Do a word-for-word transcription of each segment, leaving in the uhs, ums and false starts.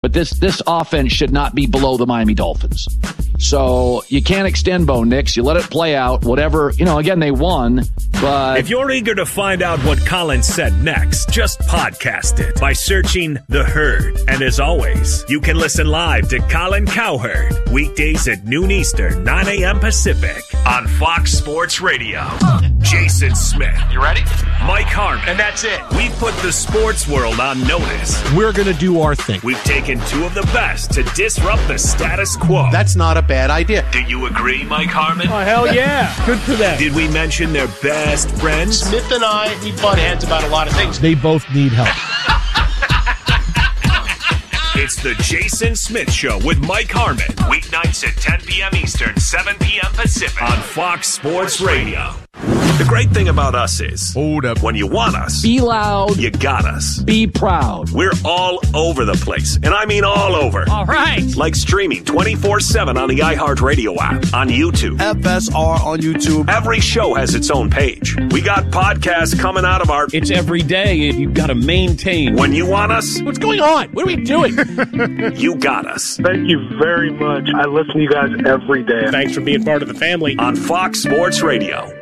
But this this offense should not be below the Miami Dolphins. So you can't extend Bo Nix. You let it play out. Whatever, you know, again, they won. But if you're eager to find out what Colin said next, just podcast it by searching The Herd. And as always, you can listen live to Colin Cowherd weekdays at noon Eastern, nine a.m. Pacific on Fox Sports Radio. Jason Smith. You ready? Mike Harmon. And that's it. We've put the sports world on notice. We're going to do our thing. We've taken two of the best to disrupt the status quo. That's not a bad idea. Do you agree, Mike Harmon? Oh, hell yeah. Good for them. Did we mention their best friends? Smith and I, we butt heads about a lot of things. They both need help. It's the Jason Smith Show with Mike Harmon. Weeknights at ten p.m. Eastern, seven p.m. Pacific on Fox Sports Radio. The great thing about us is, hold up, when you want us, be loud, you got us. Be proud. We're all over the place, and I mean all over. All right. Like streaming twenty-four seven on the iHeartRadio app, on YouTube. F S R on YouTube. Every show has its own page. We got podcasts coming out of our... It's every day, and you've got to maintain. When you want us... What's going on? What are we doing? You got us. Thank you very much. I listen to you guys every day. Thanks for being part of the family. On Fox Sports Radio.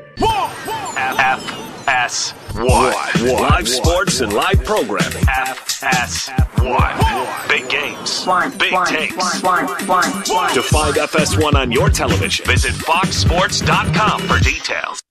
F S one. Live sports and live programming. F S one. Big games. Big takes. To find F S one on your television, visit fox sports dot com for details.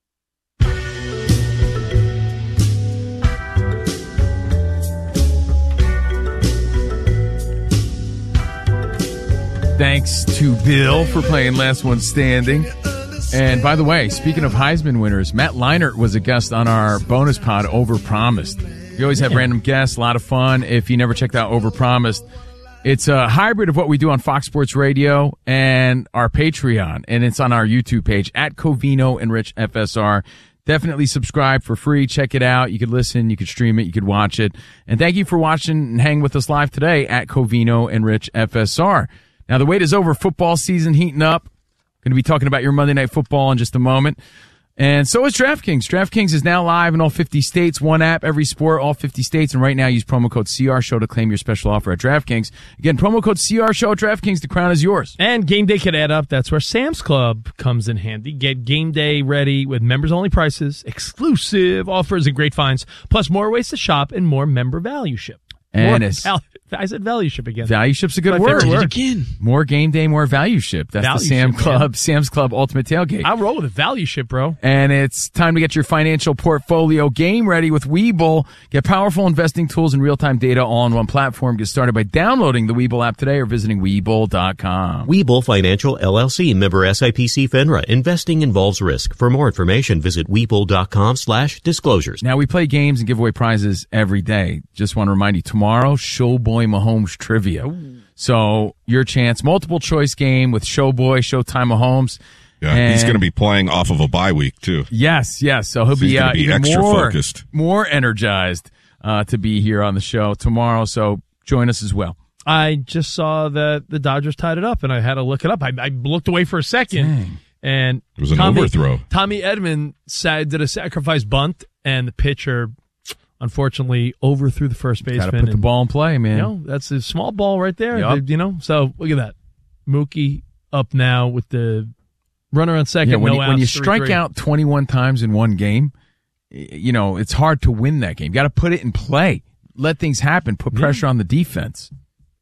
Thanks to Bill for playing Last One Standing. And by the way, speaking of Heisman winners, Matt Leinart was a guest on our bonus pod, Overpromised. We always have random guests, a lot of fun. If you never checked out Overpromised, it's a hybrid of what we do on Fox Sports Radio and our Patreon, and it's on our YouTube page, at Covino and Rich F S R. Definitely subscribe for free. Check it out. You could listen, you could stream it, you could watch it. And thank you for watching and hanging with us live today at Covino and Rich F S R. Now, the wait is over. Football season heating up. Going to be talking about your Monday Night Football in just a moment. And so is DraftKings. DraftKings is now live in all fifty states. One app, every sport, all fifty states. And right now, use promo code C R Show to claim your special offer at DraftKings. Again, promo code C R Show at DraftKings. The crown is yours. And game day could add up. That's where Sam's Club comes in handy. Get game day ready with members-only prices, exclusive offers, and great finds. Plus, more ways to shop and more member value ship. And more it's, val- I said value ship again. Value ship's a good My word. favorite word. Again. More game day, more value ship. That's Value the Sam ship, Club, man. Sam's Club Ultimate Tailgate. I'll roll with a value ship, bro. And it's time to get your financial portfolio game ready with Webull. Get powerful investing tools and real-time data all on one platform. Get started by downloading the Webull app today or visiting Webull dot com. Webull Financial, L L C, member S I P C FINRA. Investing involves risk. For more information, visit Webull dot com slash disclosures. Now, we play games and give away prizes every day. Just want to remind you, tomorrow, Showboy Mahomes Trivia. Ooh. So, your chance, multiple choice game with Showboy, Showtime Mahomes. Yeah, and he's going to be playing off of a bye week, too. Yes, yes. So, he'll so be, he's uh, be even extra more, focused. more energized uh, to be here on the show tomorrow. So, join us as well. I just saw that the Dodgers tied it up, and I had to look it up. I, I looked away for a second, Dang. and it was an Tommy, overthrow. Tommy Edman sat, did a sacrifice bunt, and the pitcher, unfortunately, overthrew the first baseman. Got to put the and, ball in play, man. You know, that's a small ball right there. Yep. You know, so look at that. Mookie up now with the runner on second. Yeah, when, no you, outs, when you three, strike three. out twenty-one times in one game, you know, it's hard to win that game. You got to put it in play. Let things happen. Put pressure yeah. on the defense.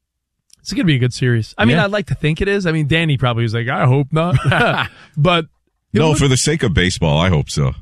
It's going to be a good series. I mean, yeah. I'd like to think it is. I mean, Danny probably was like, I hope not. but No, know, for the sake of baseball, I hope so.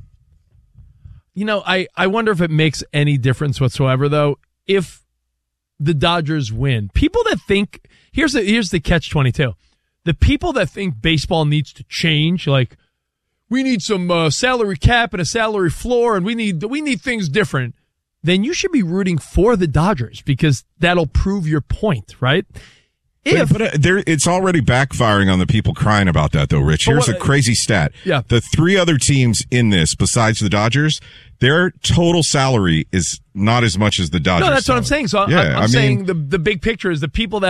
You know, I, I wonder if it makes any difference whatsoever, though, if the Dodgers win. People that think, here's the, here's the catch twenty-two. The people that think baseball needs to change, like, we need some uh, salary cap and a salary floor, and we need we need things different, then you should be rooting for the Dodgers because that'll prove your point, right? If, but, but uh, there, it's already backfiring on the people crying about that, though, Rich. Here's what, a crazy stat. Yeah. The three other teams in this, besides the Dodgers, their total salary is not as much as the Dodgers. No, that's salary. what I'm saying. So yeah, I'm, I'm I saying mean, the the big picture is the people that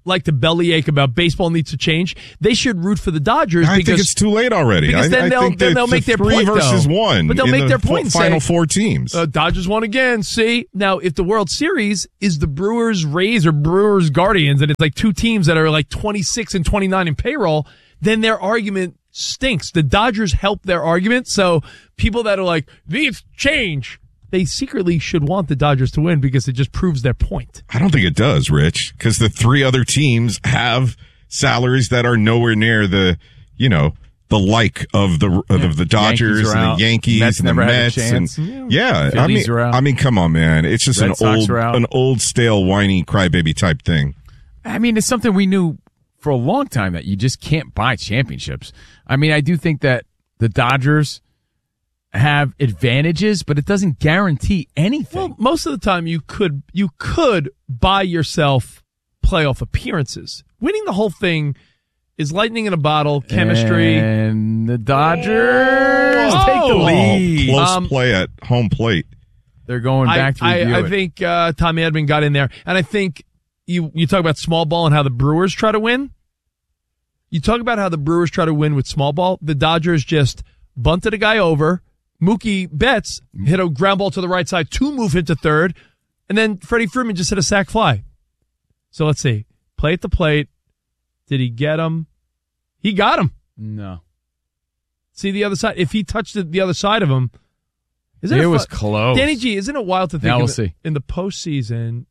like to bellyache about baseball needs to change, they should root for the Dodgers. I because, think it's too late already. Because then I, I they'll, think then that they'll make the their three point, versus though. one. But they'll in make the their point and final say, four teams. Uh, Dodgers won again. See? Now, if the World Series is the Brewers, Rays, or Brewers, Guardians, and it's like two teams that are like twenty-six and twenty-nine in payroll, then their argument stinks. The Dodgers help their argument, so people that are like, these change, they secretly should want the Dodgers to win because it just proves their point. I don't think it does, Rich, because the three other teams have salaries that are nowhere near the, you know, the like of the of Yeah. the Dodgers and out. the Yankees Mets and the never had a Mets chance. and yeah, I Phillies mean, are out. I mean, come on, man, it's just Red an Sox old are out. an old stale whiny crybaby type thing. I mean, it's something we knew for a long time that you just can't buy championships. I mean, I do think that the Dodgers have advantages, but it doesn't guarantee anything. Well, most of the time you could you could buy yourself playoff appearances. Winning the whole thing is lightning in a bottle, chemistry. And the Dodgers Oh! take the lead. Close Um, play at home plate. They're going I, back to review I, I it. think uh, Tommy Edman got in there, and I think you you talk about small ball and how the Brewers try to win. You talk about how the Brewers try to win with small ball. The Dodgers just bunted a guy over. Mookie Betts hit a ground ball to the right side to move him to third, and then Freddie Freeman just hit a sac fly. So let's see. Play at the plate. Did he get him? He got him. No. See the other side. If he touched it, the other side of him, isn't it, It was fu- close. Danny G, isn't it wild to think Now of we'll it- see. in the postseason?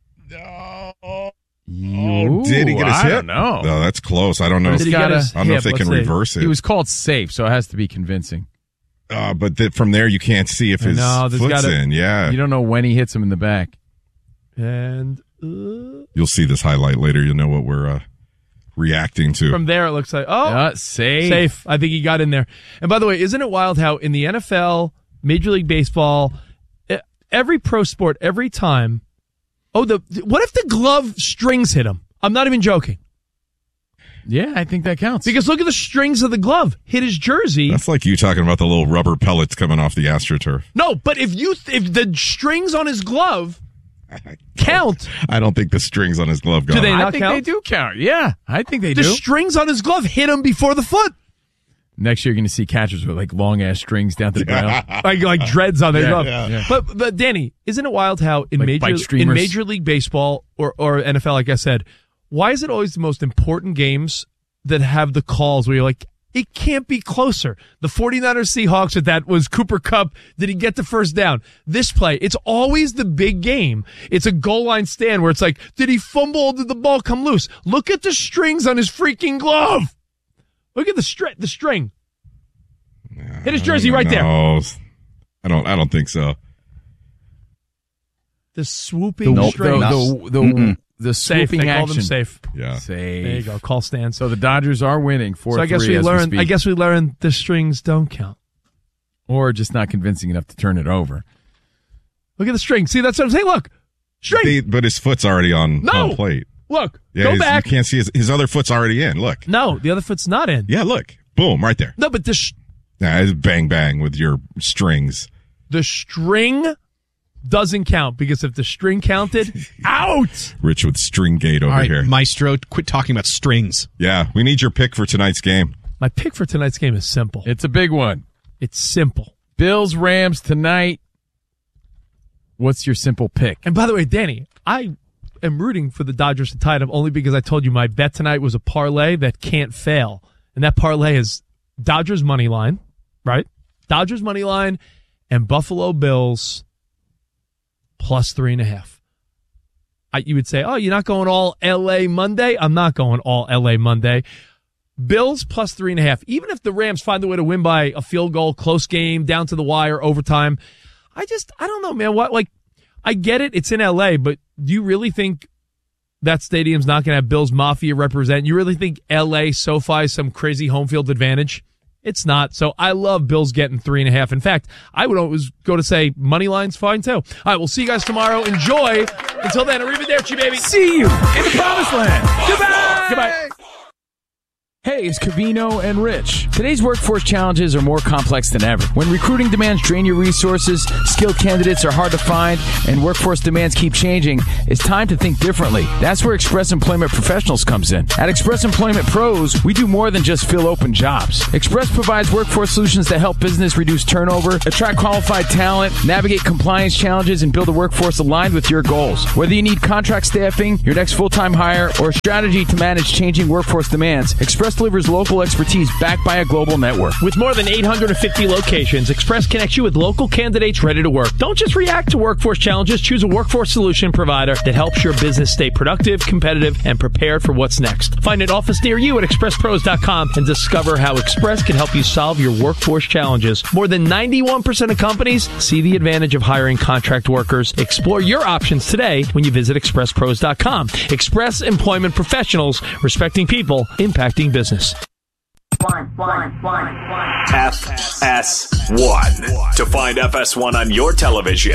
Oh, Ooh, did he get his I hit? don't know. No, that's close. I don't know. Did he gotta- get his I don't know hip? if they Let's can see. reverse it. He was called safe, so it has to be convincing. uh, but th- from there, you can't see if his No, there's foot's gotta- in. Yeah, You don't know when he hits him in the back. And uh, you'll see this highlight later. You'll know what we're uh, reacting to. from there, it looks like, oh, Uh, safe. safe. I think he got in there. And by the way, isn't it wild how in the N F L, Major League Baseball, e- every pro sport, every time, oh, the what if the glove strings hit him? I'm not even joking. Yeah, I think that counts. Because look at the strings of the glove. Hit his jersey. That's like you talking about the little rubber pellets coming off the AstroTurf. No, but if you if the strings on his glove count, I don't think the strings on his glove go. Do they I not think count? they do count. Yeah, I think they the do. strings on his glove hit him before the foot. Next year, you're going to see catchers with like long ass strings down to the ground. like like dreads on their Yeah, glove. yeah, yeah. But but Danny, isn't it wild how in Like major bike in streamers. Major League Baseball or or N F L, like I said, why is it always the most important games that have the calls where you're like, it can't be closer? The 49ers Seahawks with that was Cooper Kupp. Did he get the first down? This play, it's always the big game. It's a goal line stand where it's like, did he fumble or did the ball come loose? Look at the strings on his freaking glove. Look at the stri- the string. Hit his jersey right there. No, I don't. I don't think so. The swooping The, string. the, the, the, the Safe. swooping They call action. them safe. Yeah. Safe. There you go. Call stands. So the Dodgers are winning four So I guess three we as learned. we I speak. guess we learned the strings don't count. Or just not convincing enough to turn it over. Look at the string. See, that's what I'm saying. Look, string. They- but his foot's already on No. home plate. Look, Yeah, go his- back. You can't see his, his other foot's already in. Look. No, the other foot's not in. Yeah, look. Boom, right there. No, but the sh- Nah, it's bang bang with your strings. the string doesn't count because if the string counted, out. Rich with string gate over All right, here. Maestro, quit talking about strings. Yeah, we need your pick for tonight's game. My pick for tonight's game is simple. It's a big one. It's simple. Bills Rams tonight. What's your simple pick? And by the way, Danny, I am rooting for the Dodgers to tie them only because I told you my bet tonight was a parlay that can't fail, and that parlay is Dodgers money line, right? Dodgers money line and Buffalo Bills plus three and a half. I, you would say, oh, you're not going all L A Monday? I'm not going all L A Monday. Bills plus three and a half. Even if the Rams find a way to win by a field goal, close game, down to the wire, overtime, I just, I don't know, man. What, like, I get it. It's in L A, but do you really think that stadium's not going to have Bills Mafia represent? You really think L A SoFi is some crazy home field advantage? It's not. So I love Bills getting three and a half. In fact, I would always go to say money line's fine too. All right, we'll see you guys tomorrow. Enjoy. Until then, arrivederci, baby. See you in the promised land. Goodbye. Goodbye. Hey. Hey, it's Covino and Rich. Today's workforce challenges are more complex than ever. When recruiting demands drain your resources, skilled candidates are hard to find, and workforce demands keep changing, it's time to think differently. That's where Express Employment Professionals comes in. At Express Employment Pros, we do more than just fill open jobs. Express provides workforce solutions that help business reduce turnover, attract qualified talent, navigate compliance challenges, and build a workforce aligned with your goals. Whether you need contract staffing, your next full-time hire, or a strategy to manage changing workforce demands, Express delivers local expertise backed by a global network. With more than eight hundred fifty locations, Express connects you with local candidates ready to work. Don't just react to workforce challenges. Choose a workforce solution provider that helps your business stay productive, competitive, and prepared for what's next. Find an office near you at express pros dot com and discover how Express can help you solve your workforce challenges. More than ninety-one percent of companies see the advantage of hiring contract workers. Explore your options today when you visit express pros dot com. Express Employment Professionals, respecting people, impacting business. One, one, one, one. F S one. To find F S one on your television,